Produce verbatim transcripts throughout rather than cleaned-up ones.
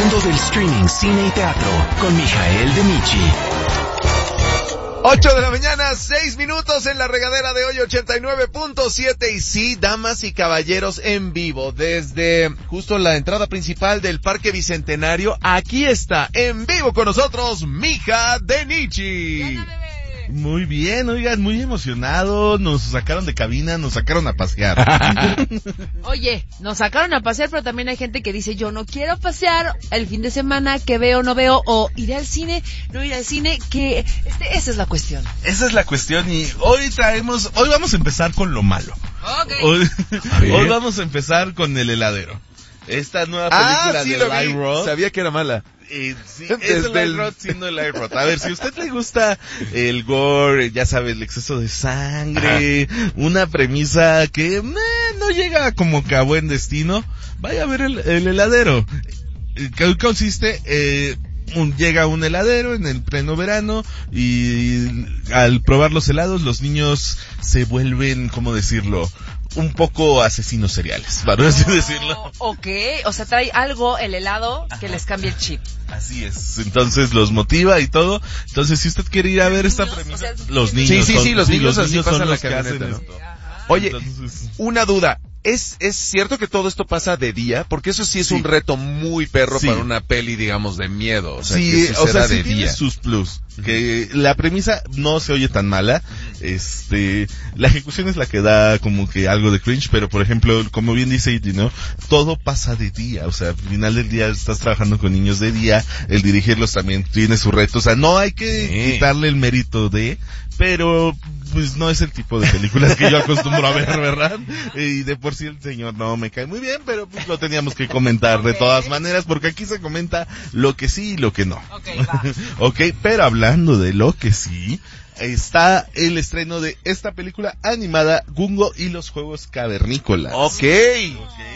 mundo del streaming, cine y teatro con Mijael de Michi. ocho de la mañana, seis minutos en la regadera de hoy, ochenta y nueve punto siete. Y sí, damas y caballeros, en vivo, desde justo la entrada principal del Parque Bicentenario, aquí está, en vivo con nosotros, Mija de Nichi. Muy bien, oigan, muy emocionados, nos sacaron de cabina, nos sacaron a pasear. Oye, nos sacaron a pasear, pero también hay gente que dice, yo no quiero pasear el fin de semana, que veo, no veo, o iré al cine, no iré al cine, que este, esa es la cuestión. Esa es la cuestión y hoy traemos, hoy vamos a empezar con lo malo. Okay. Hoy, hoy vamos a empezar con El Heladero. Esta nueva película ah, sí, de lo Eli Roth. Sabía que era mala. Eh, sí, es el Eli Roth siendo el Eli Roth. A ver, si a usted le gusta el gore, ya sabe, el exceso de sangre, ajá, una premisa que eh, no llega como que a buen destino, vaya a ver el, el heladero. ¿Qué consiste? Eh, un, llega un heladero en el pleno verano y al probar los helados los niños se vuelven, ¿cómo decirlo?, un poco asesinos seriales, para así oh, decirlo. Ok, o sea, trae algo, el helado, que ajá, les cambie el chip. Así es, entonces los motiva y todo. Entonces, si usted quiere ir a ver esta premisa, o sea, los niños sí, sí, son, sí, los sí, niños, los así niños pasan son la los que hacen camioneta, ¿no? esto. Oye, entonces, una duda. ¿Es, ¿Es cierto que todo esto pasa de día? Porque eso sí es sí. un reto muy perro sí. para una peli, digamos, de miedo. O sea, sí, que o sea, de sí tiene día. sus plus. Que la premisa no se oye tan mala. Este, la ejecución es la que da como que algo de cringe, pero por ejemplo, como bien dice Iti, ¿no? Todo pasa de día. O sea, al final del día estás trabajando con niños de día. El dirigirlos también tiene su reto. O sea, no hay que sí. quitarle el mérito de, pero pues no es el tipo de películas que yo acostumbro a ver, ¿verdad? Y de por sí el señor no me cae muy bien, pero pues lo teníamos que comentar de todas maneras, porque aquí se comenta lo que sí y lo que no. Ok, va. Ok, pero hablando de lo que sí, está el estreno de esta película animada, Gungo y los Juegos Cavernícolas. Ok. okay.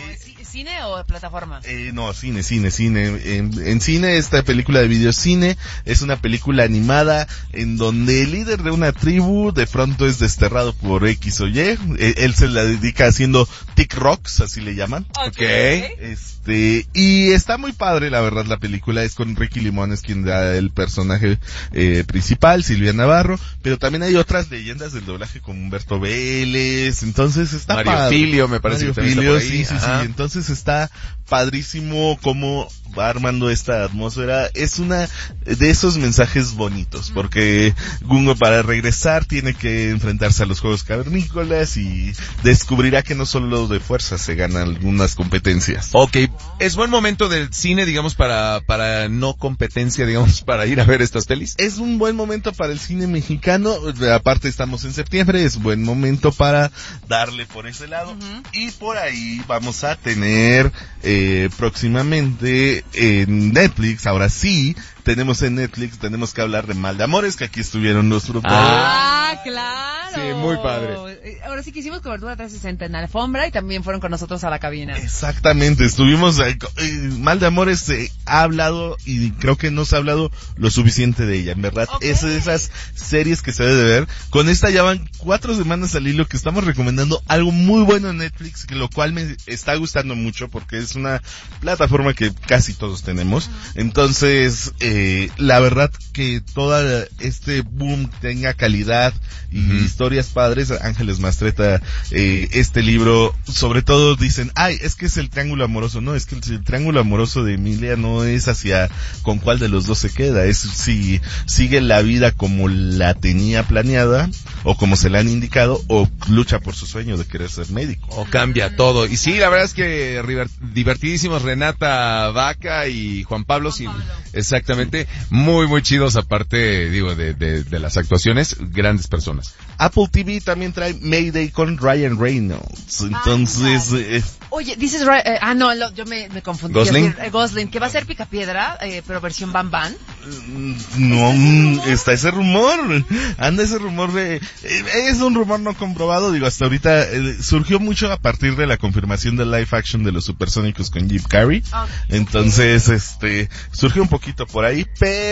¿Cine o plataforma? Eh, no, cine, cine, cine. En, en cine, esta película de videocine es una película animada en donde el líder de una tribu de pronto es desterrado por X o Y. Eh, él se la dedica haciendo Tic Rocks, así le llaman. Ok. okay. Este, y está muy padre, la verdad, la película. Es con Ricky Limones quien da el personaje eh, principal, Silvia Navarro, pero también hay otras leyendas del doblaje como Humberto Vélez. Entonces está Mario padre. Filio, me parece Mario que también Filio, está por ahí. sí, sí, Ajá. sí. Entonces está padrísimo cómo va armando esta atmósfera. Es una de esos mensajes bonitos, porque Gungo para regresar tiene que enfrentarse a los Juegos Cavernícolas y descubrirá que no solo de fuerza se ganan algunas competencias. Ok, es buen momento del cine, digamos, para para no competencia, digamos, para ir a ver estas pelis. Es un buen momento para el cine mexicano, aparte estamos en septiembre, es buen momento para darle por ese lado, uh-huh. y por ahí vamos a tener eh, próximamente en Netflix, ahora sí, tenemos en Netflix, tenemos que hablar de Mal de Amores, que aquí estuvieron los protagonistas. Ah, claro. Sí, muy padre. Ahora sí que hicimos cobertura trescientos sesenta en la alfombra y también fueron con nosotros a la cabina. Exactamente, estuvimos, eh, Mal de Amores se ha hablado y creo que no se ha hablado lo suficiente de ella, en verdad. Okay. Es de esas series que se debe de ver. Con esta ya van cuatro semanas al hilo que estamos recomendando algo muy bueno en Netflix, que lo cual me está gustando mucho porque es una plataforma que casi todos tenemos. Entonces, eh, la verdad que todo este boom tenga calidad y uh-huh. historias padres. Ángeles Mastreta, eh, este libro, sobre todo dicen, ay, es que es el triángulo amoroso. No, es que el, el triángulo amoroso de Emilia no es hacia con cuál de los dos se queda, es si sigue la vida como la tenía planeada o como se le han indicado, o lucha por su sueño de querer ser médico. O cambia todo. Y sí, la verdad es que divertidísimos Renata Vaca y Juan Pablo, Juan sí, Pablo. Exactamente, muy muy chidos, aparte, digo, de, de, de las actuaciones, grandes personas. Apple T V también trae Mayday con Ryan Reynolds, entonces... Ah, eh, Oye, dices, eh, ah no, lo, yo me, me confundí. Gosling. Decir, eh, Gosling, que va a ser Picapiedra, eh, pero versión Bam Bam. No, ¿Está, está ese rumor, anda ese rumor de, eh, es un rumor no comprobado, digo, hasta ahorita eh, surgió mucho a partir de la confirmación del live action de los Supersónicos con Jim Carrey, okay. Entonces, este, surgió un poquito por ahí, pero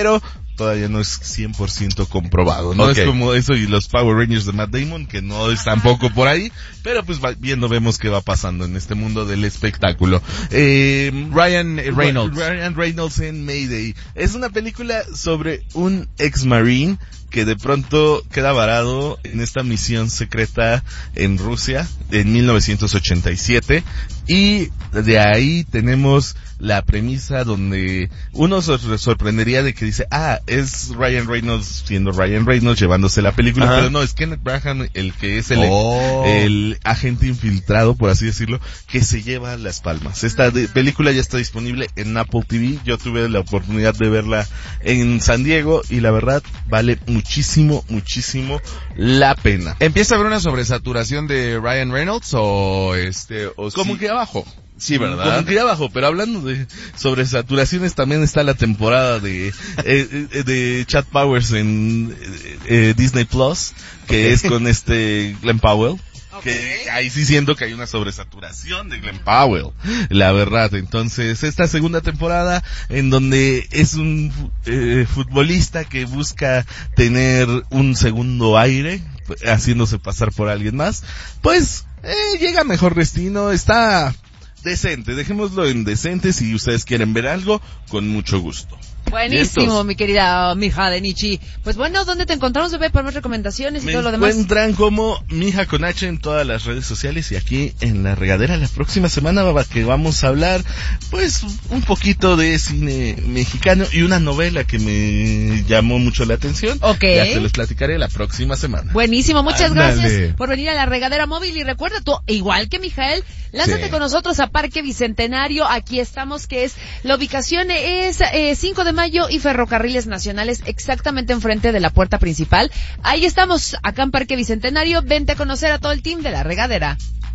todavía no es cien por ciento comprobado. No Okay. es como eso y los Power Rangers de Matt Damon, que no es tampoco por ahí, pero pues va, viendo vemos qué va pasando en este mundo del espectáculo. Eh, Ryan Reynolds. Ryan Reynolds en Mayday. Es una película sobre un ex-marine que de pronto queda varado en esta misión secreta en Rusia en mil novecientos ochenta y siete, y de ahí tenemos la premisa donde uno se sorprendería de que dice, ah, es Ryan Reynolds siendo Ryan Reynolds llevándose la película, Ajá. pero no, es Kenneth Branagh el que es el, Oh. el agente infiltrado, por así decirlo, que se lleva las palmas. Esta de, película ya está disponible en Apple T V, yo tuve la oportunidad de verla en San Diego y la verdad vale muchísimo, muchísimo la pena. ¿Empieza a haber una sobresaturación de Ryan Reynolds o este o Como sí? que abajo. Sí, ¿verdad? Como que abajo, pero hablando de sobresaturaciones, también está la temporada de eh, eh, de Chad Powers en eh, eh, Disney Plus, que Okay. es con este Glenn Powell. Okay. Que ahí sí siento que hay una sobresaturación de Glenn Powell, la verdad. Entonces, esta segunda temporada en donde es un eh, futbolista que busca tener un segundo aire, haciéndose pasar por alguien más, pues eh, llega a mejor destino, está decente, dejémoslo en decente. Si ustedes quieren ver algo, con mucho gusto. Buenísimo, Vientos. mi querida mija de Nichi. Pues bueno, ¿dónde te encontramos, bebé, para más recomendaciones y Me todo lo demás? encuentran como Mija con H en todas las redes sociales y aquí en La Regadera la próxima semana va- que vamos a hablar pues un poquito de cine mexicano y una novela que me llamó mucho la atención. Ok. Ya te los platicaré la próxima semana. Buenísimo, muchas Ándale. gracias por venir a la Regadera Móvil y recuerda tú, igual que Mijael, lánzate Sí. con nosotros a Parque Bicentenario, aquí estamos, que es, la ubicación es eh, cinco de mayo y Ferrocarriles Nacionales, exactamente enfrente de la puerta principal. Ahí estamos, acá en Parque Bicentenario, vente a conocer a todo el team de la Regadera.